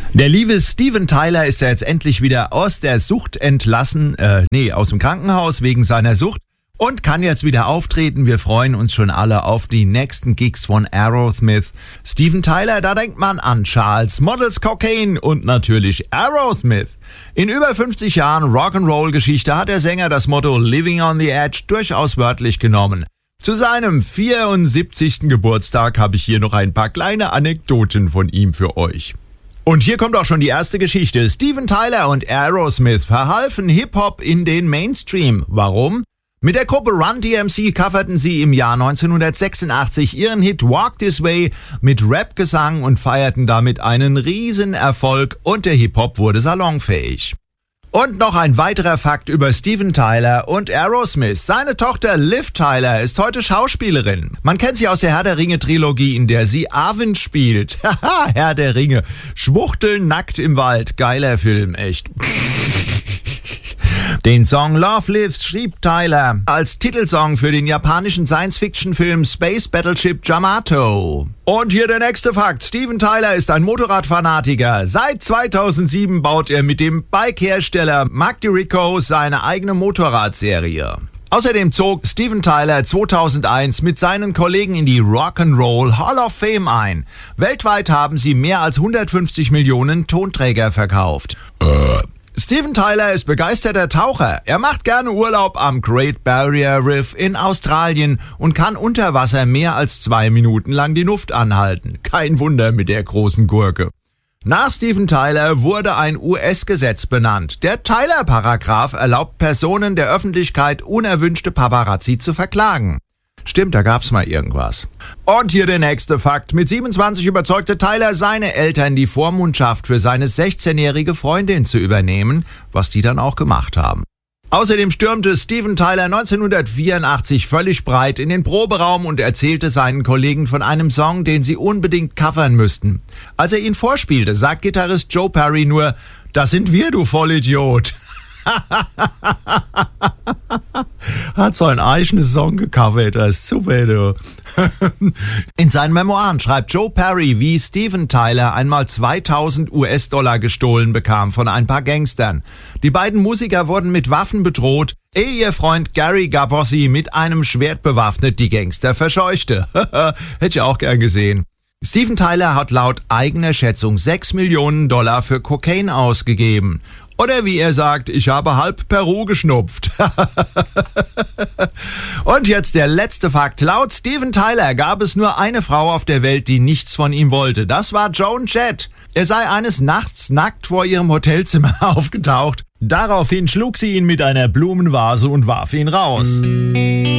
Der liebe Steven Tyler ist ja jetzt endlich wieder aus der Sucht entlassen, aus dem Krankenhaus wegen seiner Sucht und kann jetzt wieder auftreten. Wir freuen uns schon alle auf die nächsten Gigs von Aerosmith. Steven Tyler, da denkt man an Charles, Models, Cocaine und natürlich Aerosmith. In über 50 Jahren Rock'n'Roll-Geschichte hat der Sänger das Motto Living on the Edge durchaus wörtlich genommen. Zu seinem 74. Geburtstag habe ich hier noch ein paar kleine Anekdoten von ihm für euch. Und hier kommt auch schon die erste Geschichte. Steven Tyler und Aerosmith verhalfen Hip-Hop in den Mainstream. Warum? Mit der Gruppe Run DMC coverten sie im Jahr 1986 ihren Hit Walk This Way mit Rap-Gesang und feierten damit einen Riesenerfolg und der Hip-Hop wurde salonfähig. Und noch ein weiterer Fakt über Steven Tyler und Aerosmith. Seine Tochter Liv Tyler ist heute Schauspielerin. Man kennt sie aus der Herr der Ringe-Trilogie, in der sie Arwen spielt. Haha, Herr der Ringe. Schwuchteln nackt im Wald. Geiler Film, echt. Den Song Love Lives schrieb Tyler als Titelsong für den japanischen Science-Fiction-Film Space Battleship Yamato. Und hier der nächste Fakt. Steven Tyler ist ein Motorradfanatiker. Seit 2007 baut er mit dem Bike-Hersteller Mark DeRico seine eigene Motorradserie. Außerdem zog Steven Tyler 2001 mit seinen Kollegen in die Rock'n'Roll Hall of Fame ein. Weltweit haben sie mehr als 150 Millionen Tonträger verkauft. Steven Tyler ist begeisterter Taucher. Er macht gerne Urlaub am Great Barrier Reef in Australien und kann unter Wasser mehr als 2 Minuten lang die Luft anhalten. Kein Wunder mit der großen Gurke. Nach Steven Tyler wurde ein US-Gesetz benannt. Der Tyler-Paragraph erlaubt Personen der Öffentlichkeit unerwünschte Paparazzi zu verklagen. Stimmt, da gab's mal irgendwas. Und hier der nächste Fakt. Mit 27 überzeugte Tyler seine Eltern, die Vormundschaft für seine 16-jährige Freundin zu übernehmen, was die dann auch gemacht haben. Außerdem stürmte Steven Tyler 1984 völlig breit in den Proberaum und erzählte seinen Kollegen von einem Song, den sie unbedingt covern müssten. Als er ihn vorspielte, sagt Gitarrist Joe Perry nur, das sind wir, du Vollidiot. Hat so ein eigenes Song gecovert, das ist super, du. In seinen Memoiren schreibt Joe Perry, wie Steven Tyler einmal 2000 US-Dollar gestohlen bekam von ein paar Gangstern. Die beiden Musiker wurden mit Waffen bedroht, ehe ihr Freund Gary Gabossi mit einem Schwert bewaffnet die Gangster verscheuchte. Hätte ich auch gern gesehen. Steven Tyler hat laut eigener Schätzung $6 Millionen für Kokain ausgegeben. Oder wie er sagt, ich habe halb Peru geschnupft. Und jetzt der letzte Fakt. Laut Steven Tyler gab es nur eine Frau auf der Welt, die nichts von ihm wollte. Das war Joan Jett. Er sei eines Nachts nackt vor ihrem Hotelzimmer aufgetaucht. Daraufhin schlug sie ihn mit einer Blumenvase und warf ihn raus.